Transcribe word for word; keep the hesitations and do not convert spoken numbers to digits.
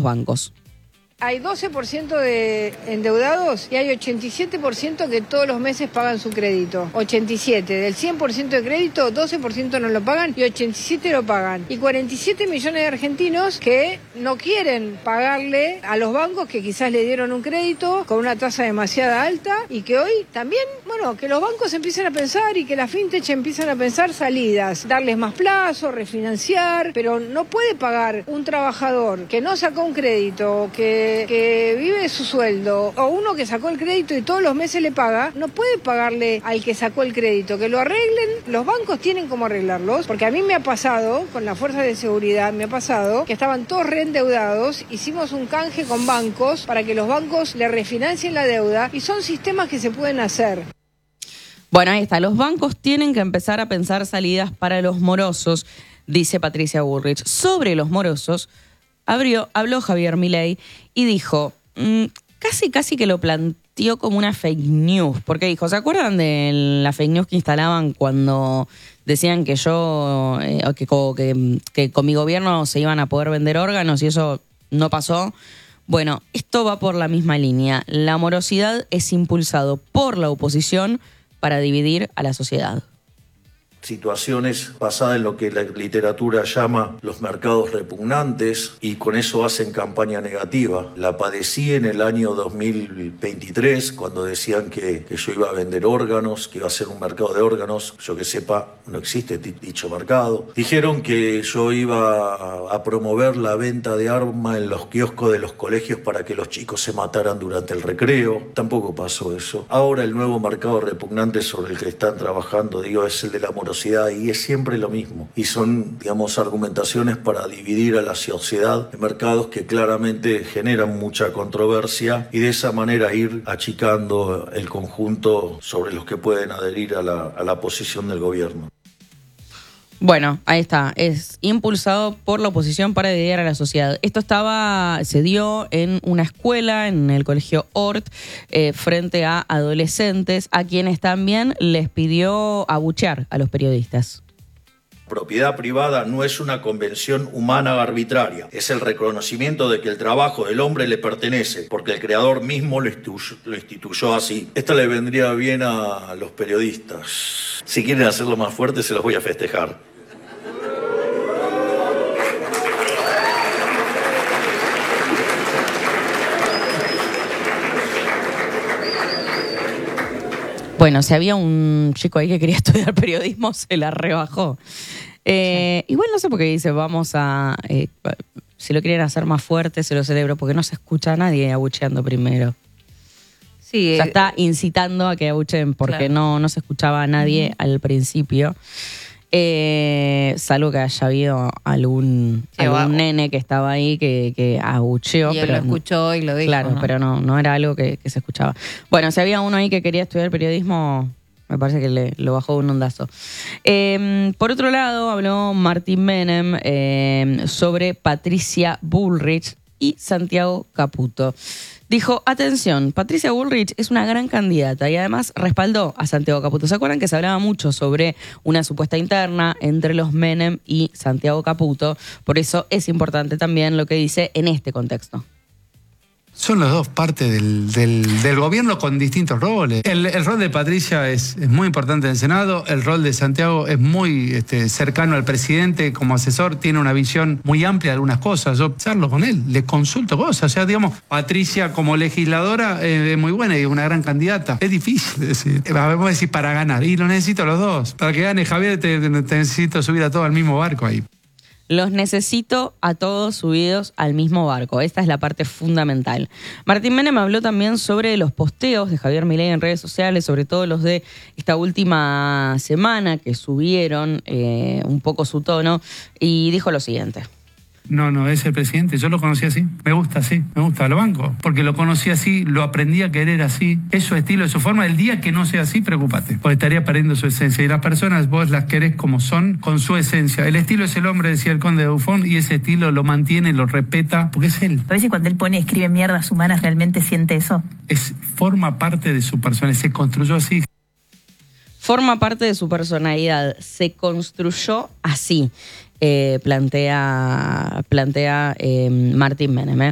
los bancos. Hay doce por ciento de endeudados y hay ochenta y siete por ciento que todos los meses pagan su crédito. ochenta y siete. Del cien por ciento de crédito, doce por ciento no lo pagan y ochenta y siete por ciento lo pagan. Y cuarenta y siete millones de argentinos que no quieren pagarle a los bancos que quizás le dieron un crédito con una tasa demasiado alta y que hoy también, bueno, que los bancos empiecen a pensar y que la fintech empiezan a pensar salidas, darles más plazo, refinanciar, pero no puede pagar un trabajador que no sacó un crédito, que que vive de su sueldo, o uno que sacó el crédito y todos los meses le paga, no puede pagarle al que sacó el crédito, que lo arreglen, los bancos tienen cómo arreglarlos, porque a mí me ha pasado, con las fuerzas de seguridad, me ha pasado que estaban todos reendeudados, hicimos un canje con bancos para que los bancos le refinancien la deuda, y son sistemas que se pueden hacer. Bueno, ahí está, los bancos tienen que empezar a pensar salidas para los morosos, dice Patricia Bullrich. Sobre los morosos, Abrió, habló Javier Milei y dijo, mmm, casi casi que lo planteó como una fake news, porque dijo, ¿se acuerdan de la fake news que instalaban cuando decían que yo, eh, que, que, que con mi gobierno se iban a poder vender órganos y eso no pasó? Bueno, esto va por la misma línea. La morosidad es impulsado por la oposición para dividir a la sociedad. Situaciones basadas en lo que la literatura llama los mercados repugnantes y con eso hacen campaña negativa. La padecí en el año dos mil veintitrés cuando decían que, que yo iba a vender órganos, que iba a ser un mercado de órganos. Yo que sepa, no existe dicho mercado. Dijeron que yo iba a, a promover la venta de armas en los kioscos de los colegios para que los chicos se mataran durante el recreo. Tampoco pasó eso. Ahora el nuevo mercado repugnante sobre el que están trabajando, digo, es el de la morosidad. Y es siempre lo mismo. Y son, digamos, argumentaciones para dividir a la sociedad en mercados que claramente generan mucha controversia y de esa manera ir achicando el conjunto sobre los que pueden adherir a la, a la posición del gobierno. Bueno, ahí está, es impulsado por la oposición para dividir a la sociedad. Esto estaba, se dio en una escuela, en el colegio Hort, eh, frente a adolescentes, a quienes también les pidió abuchear a los periodistas. Propiedad privada no es una convención humana arbitraria, es el reconocimiento de que el trabajo del hombre le pertenece, porque el creador mismo lo instituyó, lo instituyó así. Esto le vendría bien a los periodistas. Si quieren hacerlo más fuerte, se los voy a festejar. Bueno, si había un chico ahí que quería estudiar periodismo, se la rebajó. Eh, igual no sé por qué dice, vamos a... Eh, si lo quieren hacer más fuerte, se lo celebro, porque no se escucha a nadie abucheando primero. Sí, o sea, eh, está incitando a que abuchen, porque claro. no, no se escuchaba a nadie uh-huh. al principio. Eh, salvo que haya habido algún, sí, algún va, nene que estaba ahí que, que abucheó. Y él pero lo escuchó y lo dijo. Claro, ¿no? pero no, no era algo que, que se escuchaba. Bueno, si había uno ahí que quería estudiar periodismo, me parece que le, lo bajó un ondazo. Eh, por otro lado, habló Martín Menem eh, sobre Patricia Bullrich y Santiago Caputo. Dijo, atención, Patricia Bullrich es una gran candidata y además respaldó a Santiago Caputo. ¿Se acuerdan que se hablaba mucho sobre una supuesta interna entre los Menem y Santiago Caputo? Por eso es importante también lo que dice en este contexto. Son los dos partes del, del, del gobierno con distintos roles. El, el rol de Patricia es, es muy importante en el Senado, el rol de Santiago es muy este, cercano al presidente como asesor, tiene una visión muy amplia de algunas cosas. Yo charlo con él, le consulto cosas. O sea, digamos, Patricia como legisladora eh, es muy buena y es una gran candidata. Es difícil decir, vamos a decir para ganar, y lo necesito los dos. Para que gane Javier te, te necesito subir a todo al mismo barco ahí. Los necesito a todos subidos al mismo barco. Esta es la parte fundamental. Martín Menem habló también sobre los posteos de Javier Milei en redes sociales, sobre todo los de esta última semana que subieron eh, un poco su tono, y dijo lo siguiente. No, no, es el presidente, yo lo conocí así, me gusta así, me gusta, lo banco, porque lo conocí así, lo aprendí a querer así, es su estilo, es su forma. El día que no sea así, preocúpate, porque estaría perdiendo su esencia, y las personas vos las querés como son, con su esencia. El estilo es el hombre, decía el conde de Buffon, y ese estilo lo mantiene, lo respeta, porque es él. A veces cuando él pone, escribe mierdas humanas, ¿realmente siente eso? Es, forma parte de su persona, se construyó así. Forma parte de su personalidad, se construyó así, eh, plantea, plantea eh, Martín Menem. ¿eh?